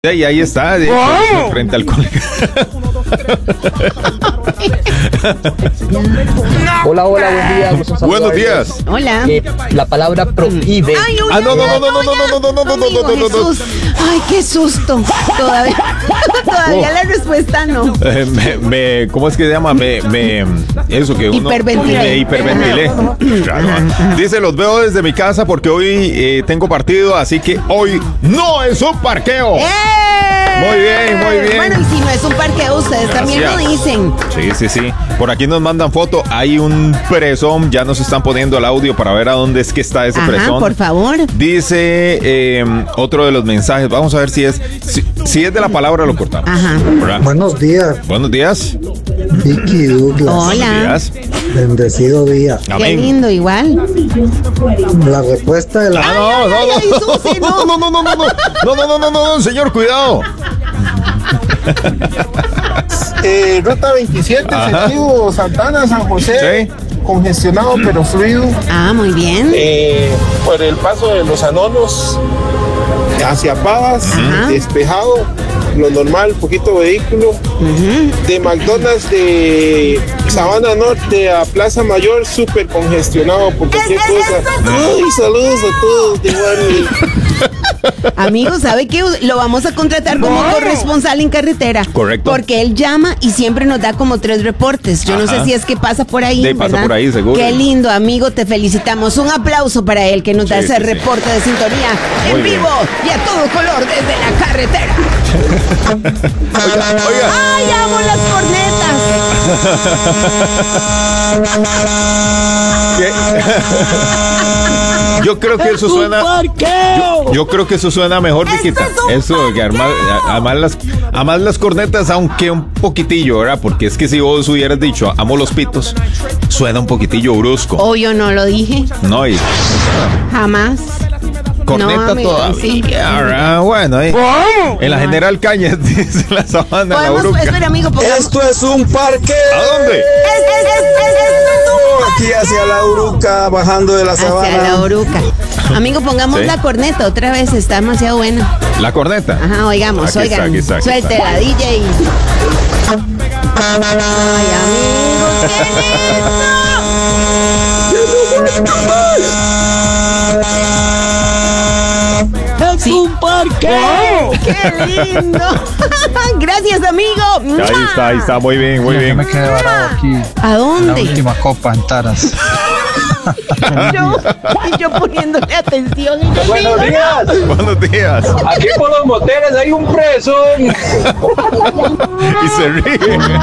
Y ahí está, frente al colega. Hola, buen día. Buenos días. Hola. La palabra prohíbe. Ay, No. Jesús. Ay, qué susto. Todavía la respuesta no. ¿Cómo es que se llama? Eso que uno... Hiperventilé. Me hiperventilé. Claro. Dice, los veo desde mi casa porque hoy tengo partido, así que hoy no es un parqueo. Muy bien. Bueno, y si no es un parqueo, ustedes también lo dicen. Sí. Por aquí nos mandan foto. Hay un presón. Ya nos están poniendo el audio para ver a dónde es que está ese presón. Por favor. Dice otro de los mensajes. Vamos a ver si es de la palabra, lo cortamos. Ajá. Buenos días. Buenos días. Vicky Douglas. Hola. Buenos días. Bendecido día. Qué Amén. lindo, igual. La respuesta de la... No, señor, cuidado. Ruta 27, Ajá. sentido Santana, San José, Sí. congestionado pero fluido. Muy bien. Por el paso de los Anonos hacia Pavas, Ajá. despejado, lo normal, poquito vehículo. De McDonald's de Sabana Norte a Plaza Mayor, súper congestionado por cualquier cosa. Ay, saludos a todos de igual. Amigo, ¿sabe qué? Lo vamos a contratar como corresponsal en carretera. Correcto. Porque él llama y siempre nos da como 3 reportes. Yo no sé si es que pasa por ahí. Sí, pasa ¿verdad? por ahí, seguro. Qué lindo, amigo, te felicitamos. Un aplauso para él que nos da ese reporte de sintonía Muy en bien. vivo y a todo color desde la carretera. Oiga. ¡Ay, amo las cornetas! Yo creo que eso suena. Yo creo que eso suena mejor, Viquita. Eso, que además las cornetas, aunque un poquitillo, ¿verdad? Porque es que si vos hubieras dicho amo los pitos, suena un poquitillo brusco. Yo no lo dije. No, y Jamás. corneta No, amigo, todavía. sí. Bueno, ahí. En la General Cañas, dice la Sabana, la Podemos, Uruca. espera, amigo, pongamos. Esto es un parque. ¿A dónde? Aquí hacia la Uruca, bajando de la Hacia sabana. la Oruca. Amigo, pongamos Sí. la corneta otra vez, está demasiado buena. La corneta. Ajá, oigamos, Aquí está, oigan. aquí está. Suéltela, DJ. Ay, amigo, qué lindo. ¡Es un parqueo! ¡Qué lindo! Gracias, amigo. Ahí está, muy bien. Yo me quedé varado aquí. ¿A La dónde? última copa en Taras. Y yo poniéndole atención. Y yo, Buenos días. Buenos días. Aquí por los moteles hay un preso. Y se ríe.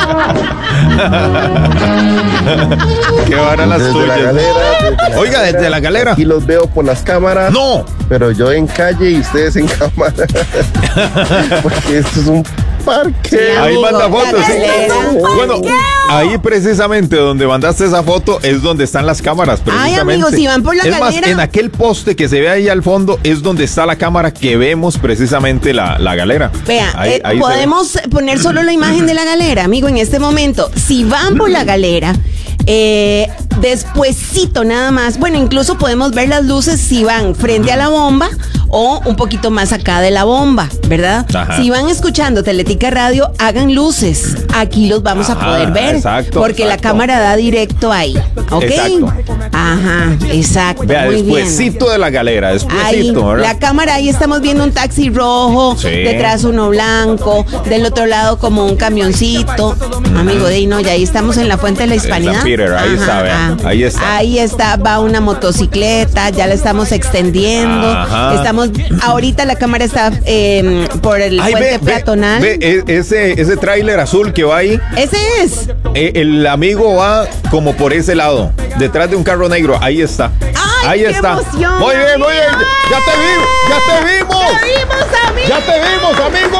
Qué vara las Desde la tuyas. galera. Oiga, desde la galera. Aquí los veo por las cámaras. No. Pero yo en calle y ustedes en cámara. Porque esto es un parque. Sí, Ahí amigo, manda fotos. la ¿Sí? galera. Bueno, ahí precisamente donde mandaste esa foto es donde están las cámaras. Precisamente. amigos, si van por la es más, galera. en aquel poste que se ve ahí al fondo es donde está la cámara que vemos precisamente la galera. Vea, Ahí se ve. podemos poner solo la imagen de la galera, amigo, en este momento. Si van por la galera, despuesito nada más, bueno, incluso podemos ver las luces si van frente a la bomba o un poquito más acá de la bomba, ¿verdad? Ajá. Si van escuchando Teletica Radio, hagan luces. Aquí los vamos a Ajá, poder ver. exacto, porque la exacto. cámara da directo ahí. ¿Ok? Exacto. Ajá, exacto. Vea, muy bien. despuesito de la galera, Ahí, despuesito, ¿verdad? la cámara, ahí estamos viendo un taxi rojo, Sí. detrás uno blanco, del otro lado como un camioncito. Amigo, de ahí no, ya ahí estamos en la Fuente de la Hispanidad. San Peter, ahí está, vea, ahí está. Ahí está, va una motocicleta, ya la estamos extendiendo. Ajá. Ahorita la cámara está por el Ay, puente peatonal. ese tráiler azul que va ahí, Ese es. el amigo va como por ese lado, detrás de un carro negro, ahí está. ¡Ay, Ahí qué está. emoción, Muy bien, muy bien. amigo! Ya te vimos. ¡Te vimos, amigo! Ya te vimos,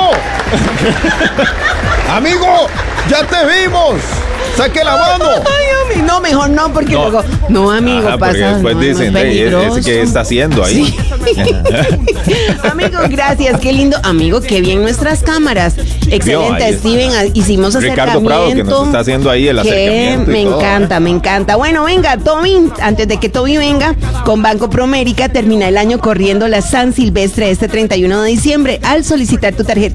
amigo. Amigo, ya te vimos. Saque la mano. Ay, amigo, no, mejor no, porque No. luego. No, amigo, Ajá, porque pasa. después no, dicen, no es peligroso. ¿ese qué está haciendo ahí? Sí. Amigo, gracias, qué lindo. Amigo, qué bien nuestras cámaras. Excelente, ahí está. Steven. Hicimos Ricardo acercamiento. Prado, que nos está haciendo ahí el acercamiento y Me todo, encanta, me encanta. Bueno, venga, Toby, antes de que Toby venga, con Banco Promérica termina el año corriendo la San Silvestre este 31 de diciembre. Al solicitar tu tarjeta